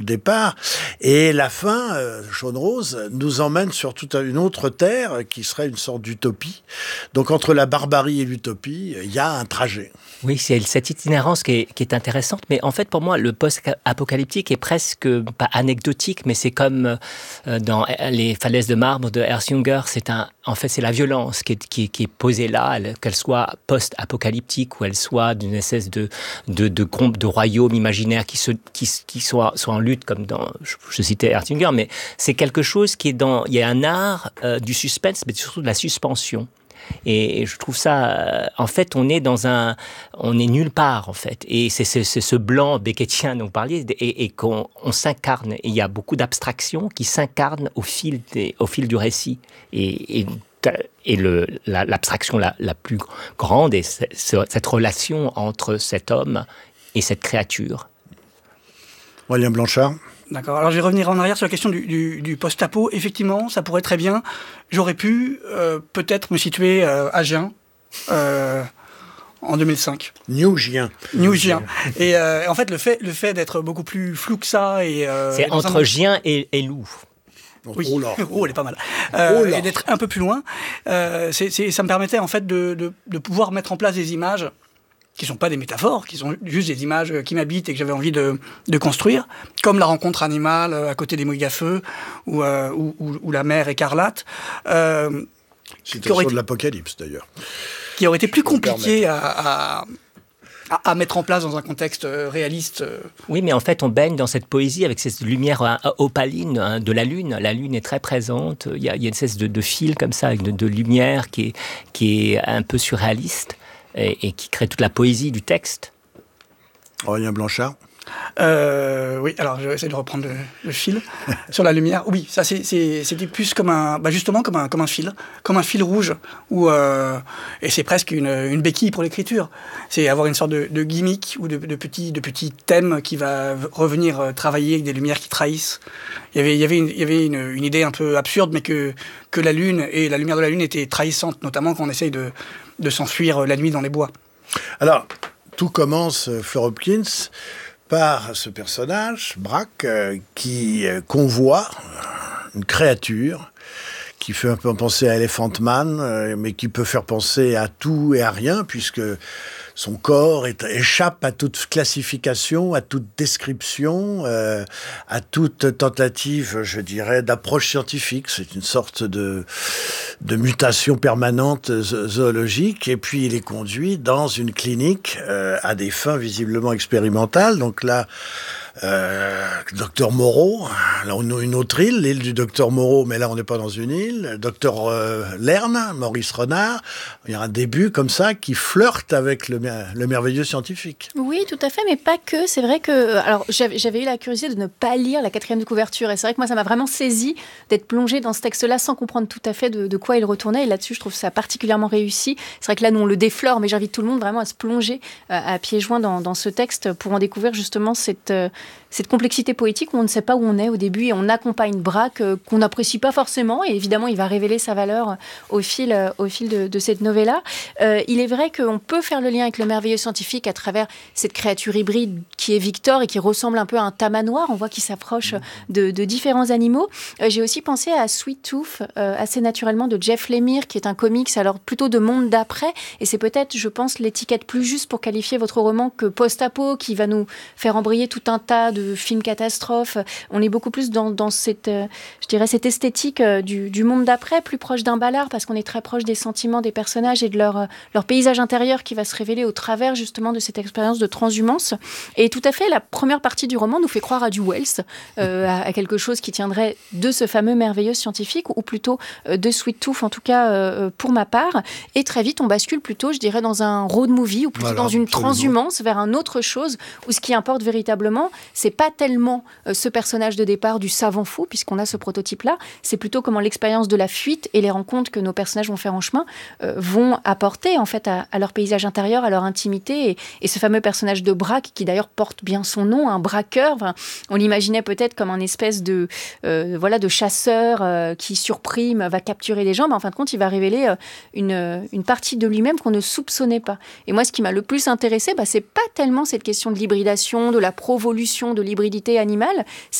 départ. Et la fin, Jaune Rose, nous emmène sur toute une autre terre qui serait une sorte d'utopie. Donc entre la barbarie et l'utopie, il y a un trajet. Oui, c'est cette itinérance qui est intéressante, mais en fait pour moi le post-apocalyptique est presque pas anecdotique, mais c'est comme dans les falaises de marbre de Erlanger, en fait c'est la violence qui est posée là, qu'elle soit post-apocalyptique ou elle soit d'une espèce de royaume imaginaire qui soit en lutte comme dans, je citais Erlanger, mais c'est quelque chose qui est il y a un art du suspense, mais surtout de la suspension. Et je trouve ça, en fait, on est nulle part, en fait. Et c'est ce blanc beckettien dont vous parliez, et qu'on s'incarne. Et il y a beaucoup d'abstractions qui s'incarnent au fil du récit. Et l'abstraction la plus grande est cette relation entre cet homme et cette créature. William Blanchard. D'accord. Alors je vais revenir en arrière sur la question du post-apo. Effectivement, ça pourrait très bien. J'aurais pu peut-être me situer à Gien en 2005. New Gien. Et en fait, le fait d'être beaucoup plus flou que ça c'est entre Gien et Loup. Oui, elle est pas mal. Et d'être un peu plus loin, ça me permettait en fait de pouvoir mettre en place des images qui sont pas des métaphores, qui sont juste des images qui m'habitent et que j'avais envie de construire, comme la rencontre animale à côté des mouilles à feu ou la mer écarlate. Citation de l'Apocalypse, d'ailleurs. Qui aurait été plus compliqué à mettre en place dans un contexte réaliste. Oui, mais en fait, on baigne dans cette poésie avec cette lumière opaline de la lune. La lune est très présente. Il y a une espèce de fil comme ça, avec de lumière qui est un peu surréaliste. Et qui crée toute la poésie du texte. Aurélien Blanchard. Oui, alors je vais essayer de reprendre le fil sur la lumière. Oui, ça c'était plus comme justement comme un fil rouge et c'est presque une béquille pour l'écriture. C'est avoir une sorte de gimmick ou de petits thèmes qui va revenir travailler avec des lumières qui trahissent. Il y avait une idée un peu absurde, mais que la lune et la lumière de la lune étaient trahissantes, notamment quand on essaye de s'enfuir la nuit dans les bois. Alors, tout commence, Fleur Hopkins, par ce personnage, Braque, qui convoie une créature qui fait un peu penser à Elephant Man, mais qui peut faire penser à tout et à rien, puisque son corps échappe à toute classification, à toute description, à toute tentative, je dirais, d'approche scientifique. C'est une sorte de mutation permanente zoologique. Et puis, il est conduit dans une clinique à des fins visiblement expérimentales. Donc là, Docteur Moreau, là on a une autre île, l'île du Docteur Moreau, mais là on n'est pas dans une île. Docteur Lerne, Maurice Renard, il y a un début comme ça qui flirte avec le merveilleux scientifique. Oui, tout à fait, mais pas que. C'est vrai que, alors j'avais eu la curiosité de ne pas lire la 4e de couverture, et c'est vrai que moi ça m'a vraiment saisi d'être plongée dans ce texte-là sans comprendre tout à fait de quoi il retournait, et là-dessus je trouve ça particulièrement réussi. C'est vrai que là nous on le déflore, mais j'invite tout le monde vraiment à se plonger à pieds joints dans ce texte pour en découvrir justement cette complexité poétique où on ne sait pas où on est au début et on accompagne Braque qu'on n'apprécie pas forcément, et évidemment il va révéler sa valeur au fil de cette novella. Il est vrai qu'on peut faire le lien avec le merveilleux scientifique à travers cette créature hybride qui est Victor et qui ressemble un peu à un tamanoir. On voit qu'il s'approche de différents animaux. J'ai aussi pensé à Sweet Tooth, assez naturellement, de Jeff Lemire, qui est un comics alors plutôt de monde d'après, et c'est peut-être, je pense, l'étiquette plus juste pour qualifier votre roman que post-apo, qui va nous faire embrayer tout un tas de films catastrophes. On est beaucoup plus dans cette, je dirais, cette esthétique du monde d'après, plus proche d'un ballard, parce qu'on est très proche des sentiments des personnages et de leur paysage intérieur qui va se révéler au travers justement de cette expérience de transhumance. Et tout à fait, la première partie du roman nous fait croire à du Wells, à quelque chose qui tiendrait de ce fameux merveilleux scientifique, ou plutôt de Sweet Tooth, en tout cas pour ma part. Et très vite, on bascule plutôt, je dirais, dans un road movie, ou plutôt dans une transhumance vers un autre chose, où ce qui importe véritablement, c'est pas tellement ce personnage de départ du savant fou, puisqu'on a ce prototype-là, c'est plutôt comment l'expérience de la fuite et les rencontres que nos personnages vont faire en chemin vont apporter en fait à leur paysage intérieur, à leur intimité, et ce fameux personnage de Braque, qui d'ailleurs porte bien son nom, un braqueur, enfin, on l'imaginait peut-être comme un espèce de chasseur qui surprime, va capturer des gens, mais en fin de compte il va révéler une partie de lui-même qu'on ne soupçonnait pas. Et moi ce qui m'a le plus intéressé, c'est pas tellement cette question de l'hybridation, de la provolution de l'hybridité animale,